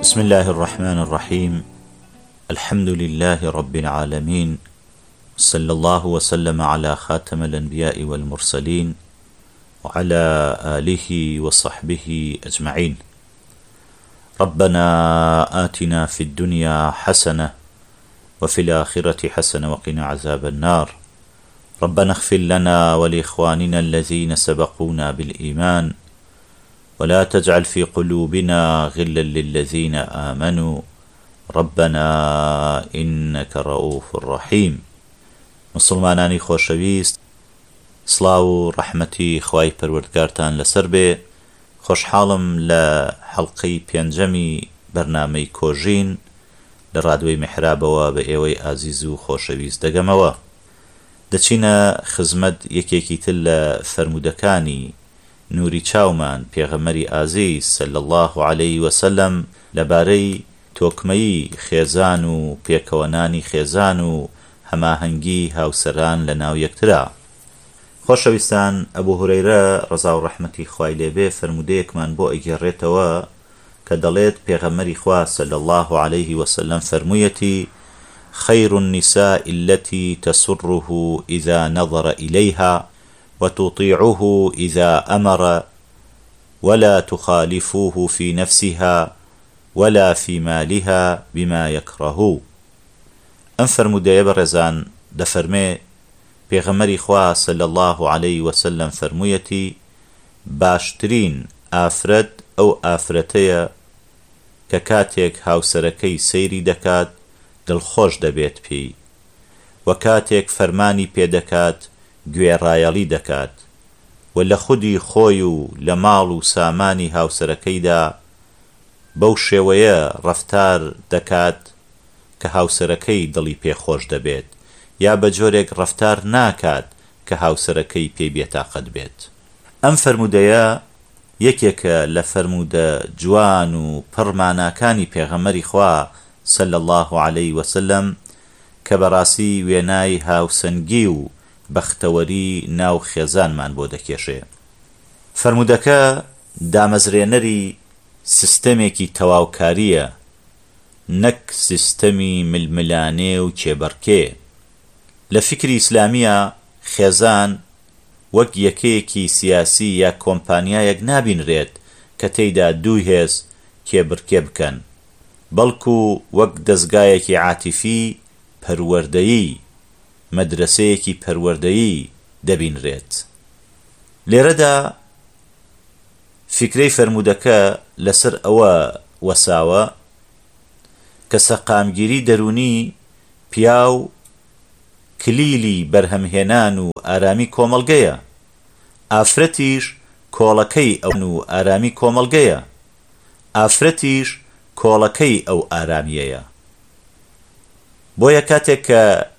بسم الله الرحمن الرحيم. الحمد لله رب العالمين، صلى الله وسلم على خاتم الأنبياء والمرسلين وعلى آله وصحبه أجمعين. ربنا آتنا في الدنيا حسنة وفي الآخرة حسنة وقنا عذاب النار. ربنا اغفر لنا ولإخواننا الذين سبقونا بالإيمان ولا تجعل في قلوبنا غلا للذين آمنوا ربنا إنك رؤوف رحيم. مسلمانانی خۆشەویست، سڵاو و ڕەحمەتی خوای پەروەردگارتان لەسەر بێ. خۆشحاڵم لە حەڵقەی پێنجەمی بەرنامەی کۆژین لە ڕادیۆی میحرابەوە بە ئێوەی ئازیز و خۆشەویست دەگەمەوە. دەچینە خزمەت یەکێکی تر لە فەرمودەکانی نوری چاومان پێغەمبەری ئازیز صلی الله علیه وسلم لەبارەی تۆکمەیی خێزان و پێکەوەنانی خێزان و هەماهەنگی هاوسەران لە ناو یەکترا. خۆشەویستان، ئەبوو هورەیرە ڕەزا و ڕەحمەتی خوای لێبێ فەرمودەیەکمان بۆ ئەگێڕێتەوە کە دەڵێت پێغەمبەری خوا صلی الله علیه وسلم فەرموویەتی: خير النساء التي تسره إذا نظر إليها وتطيعه إذا أمر ولا تخالفوه في نفسها ولا في مالها بما يكره. ئەم فەرمودەیە بەڕێزان دەفەرمێ پێغەمبەری خوا صلی الله علیه وسلم فەرموویەتی: باشترین ئافرەت ئەو ئافرەتەیە کە کاتێک هاوسەرەکەی سەیری دەکات دڵخۆش دەبێت پێی، و کاتێک فەرمانی پێدەکات گوێڕایەڵی دەکات، و لە خودی خۆی و لە ماڵ و سامانی هاوسەرەکەیدا بەو شێوەیە ڕەفتار دەکات کە هاوسەرەکەی دڵی پێخۆش دەبێت، یا بە جۆرێک ڕەفتار ناکات کە هاوسەرەکەی پێی بێتاقەت بێت. ئەم فەرمودەیە یەکێکە لە فەرمودە جوان و پڕماناکانی پێغەمبەری خوا صلی الله علیه وسلم کە بەڕاستی وێنای هاوسەنگی و بەختەوەری ناو خێزانمان بۆ دەکێشێ. فەرمودەکە دامەزرێنەری سیستەمێکی تەواوکاریە، نەک سیستەمی ململانێ و کێبەڕکێ. لە فکری ئیسلامیە خێزان وەک یەکەیەکی سیاسی یا کۆمپانیایەک نابینرێت کە تێیدا دوو هێز کێبڕکێ بکەن، بەڵکو وەک دەستگایەکی عاتیفی پەروەردەیی، مەدرسەیەکی پەروەردەیی دەبینرێت. لێرەدا فکرەی فەرمودەکە لەسەر ئەوە وەساوە کە سەقامگیری دەرونی پیاو کلیلی بەرهەمهێنان و ئارامی کۆمەڵگەیە، ئافرەتیش کۆڵەکەی ئەو و ئارامی کۆمەڵگەیە، ئافرەتیش کۆڵەکەی ئەو ئارامیەیە. بۆیە کاتێک کە